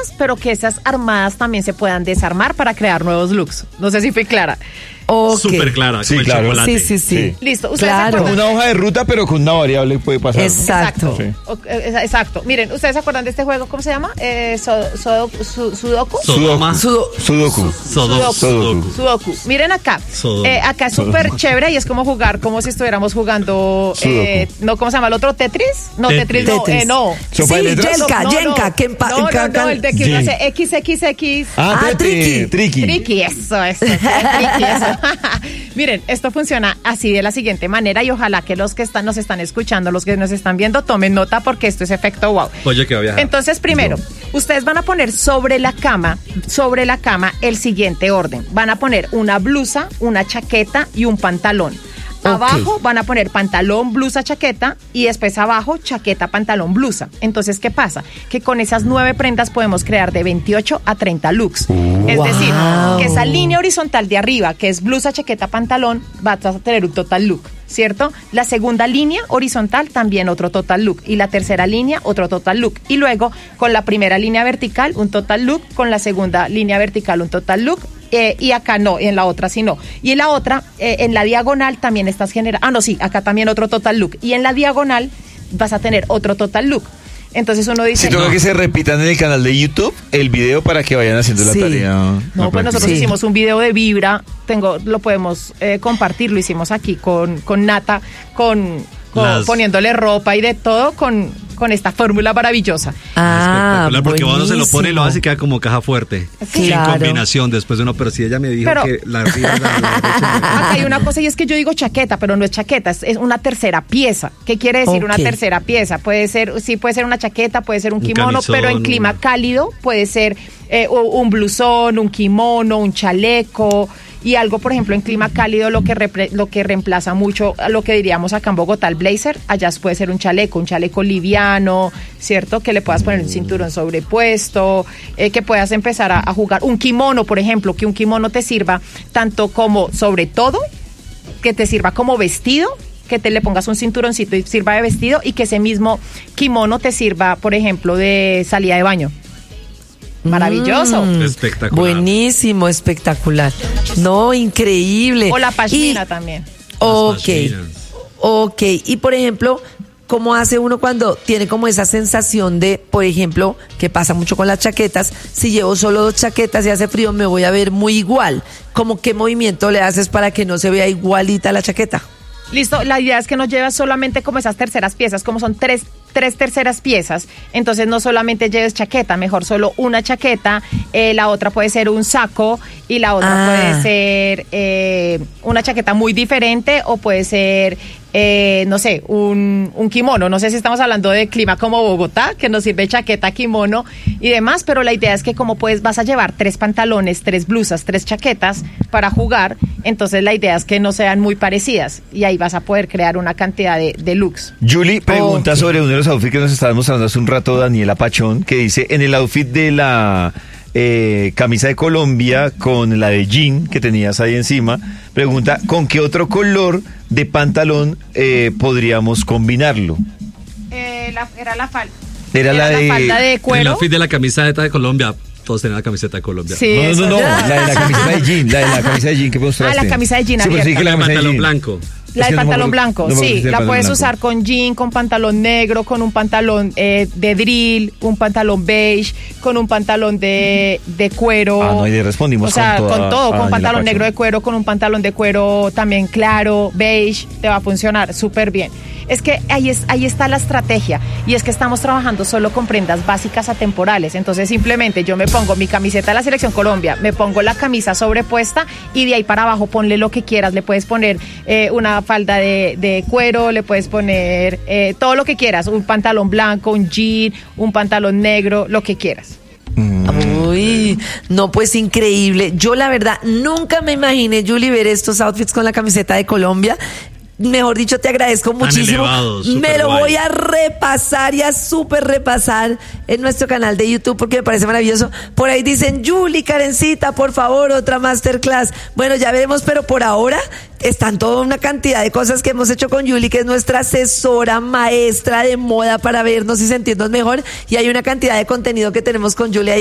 armadas, pero que esas armadas también se puedan desarmar para crear nuevos looks. No sé si fui clara. Okay. Súper clara, Sí, como claro. el chocolate. Sí. Listo. ¿Ustedes Claro. se acuerdan? Una hoja de ruta, pero con una variable puede pasar. Exacto. Sí. Exacto. Miren, ¿ustedes se acuerdan de este juego? ¿Cómo se llama? Sudoku. Sodoma. Sudoku. Sudoku. Miren acá. Acá es súper chévere y es como jugar, como si estuviéramos jugando. No, ¿cómo se llama el otro? ¿Tetris? No, Tetris no. No. ¿Sopa de letras? Yenka, que No, el de que uno hace XXX. Tricky. Eso. Miren, esto funciona así de la siguiente manera y ojalá que los que nos están escuchando, los que nos están viendo, tomen nota porque esto es efecto wow. Oye, que va a viajar. Entonces, primero, ustedes van a poner sobre la cama el siguiente orden. Van a poner una blusa, una chaqueta y un pantalón. Abajo van a poner pantalón, blusa, chaqueta y después abajo chaqueta, pantalón, blusa. Entonces, ¿qué pasa? Que con esas 9 prendas podemos crear de 28 a 30 looks. Es decir, que esa línea horizontal de arriba, que es blusa, chaqueta, pantalón, vas a tener un total look, ¿cierto? La segunda línea horizontal también otro total look y la tercera línea otro total look. Y luego con la primera línea vertical un total look, con la segunda línea vertical un total look. Y acá no, y en la otra sí no. Y en la otra, en la diagonal también estás generando... acá también otro total look. Y en la diagonal vas a tener otro total look. Entonces uno dice... Si toca que se repitan en el canal de YouTube el video para que vayan haciendo la tarea. No, pues nosotros hicimos un video de Vibra. Lo podemos compartir. Lo hicimos aquí con Nata, poniéndole ropa y de todo con esta fórmula maravillosa. Espectacular, porque buenísimo. uno se lo pone y lo hace y queda como caja fuerte. Sí. Sin Claro. combinación después de uno, pero si ella me dijo que la Acá hay una cosa y es que yo digo chaqueta, pero no es chaqueta, es una tercera pieza. ¿Qué quiere decir una tercera pieza? Puede ser una chaqueta, puede ser un kimono, camisón, pero en clima cálido puede ser un blusón, un kimono, un chaleco. Y algo, por ejemplo, en clima cálido, lo que reemplaza mucho a lo que diríamos acá en Bogotá, el blazer, allá puede ser un chaleco liviano, ¿cierto? Que le puedas poner un cinturón sobrepuesto, que puedas empezar a jugar. Un kimono, por ejemplo, que un kimono te sirva tanto como sobre todo, que te sirva como vestido, que te le pongas un cinturoncito y sirva de vestido, y que ese mismo kimono te sirva, por ejemplo, de salida de baño. Maravilloso. Espectacular. Buenísimo, espectacular. No, increíble. O la pashmina también. Ok. Y por ejemplo, ¿cómo hace uno cuando tiene como esa sensación de, por ejemplo, que pasa mucho con las chaquetas? Si llevo solo 2 chaquetas y hace frío, me voy a ver muy igual. ¿Cómo qué movimiento le haces para que no se vea igualita la chaqueta? Listo, la idea es que no lleves solamente como esas terceras piezas, como son tres terceras piezas, entonces no solamente lleves chaqueta, mejor solo una chaqueta, la otra puede ser un saco y la otra puede ser una chaqueta muy diferente o puede ser, no sé, un kimono. No sé si estamos hablando de clima como Bogotá, que nos sirve chaqueta, kimono y demás, pero la idea es que como vas a llevar 3 pantalones, 3 blusas, 3 chaquetas para jugar, entonces la idea es que no sean muy parecidas y ahí vas a poder crear una cantidad de looks. Julie pregunta sobre uno de los outfits que nos estaba mostrando hace un rato Daniela Pachón, que dice, en el outfit de la camisa de Colombia con la de jean que tenías ahí encima, pregunta, ¿con qué otro color de pantalón podríamos combinarlo? Era la falda. Era la falda de El cuero. outfit de la camiseta de Colombia. Todos tenían la camiseta de Colombia. Sí, No, la de la camiseta de jean, la de la camisa de jean que mostraste. la camisa de jean Sí, pero sí abierta. que la camisa de Pantalón jean. blanco. La Es que del no me pantalón acuerdo- blanco, no me acuerdo si sí, es el la pantalón puedes blanco. usar con jean, con pantalón negro, con un pantalón de drill, un pantalón beige, con un pantalón de cuero. Ah, no, y le respondimos o sea, con con toda- todo, con Daniela pantalón Pachón. negro de cuero, con un pantalón de cuero también claro, beige, te va a funcionar súper bien. Es que ahí está la estrategia, y es que estamos trabajando solo con prendas básicas atemporales, entonces simplemente yo me pongo mi camiseta de la Selección Colombia, me pongo la camisa sobrepuesta y de ahí para abajo ponle lo que quieras, le puedes poner una falda de cuero, le puedes poner todo lo que quieras, un pantalón blanco, un jean, un pantalón negro, lo que quieras. Uy, no, pues increíble. Yo la verdad nunca me imaginé, Julie, ver estos outfits con la camiseta de Colombia. Mejor dicho, te agradezco muchísimo. Elevados, me lo guay. voy a repasar y a súper repasar en nuestro canal de YouTube porque me parece maravilloso. Por ahí dicen, Julie, Karencita, por favor, otra masterclass. Bueno, ya veremos, pero por ahora están toda una cantidad de cosas que hemos hecho con Julie, que es nuestra asesora maestra de moda para vernos y sentirnos mejor. Y hay una cantidad de contenido que tenemos con Julie ahí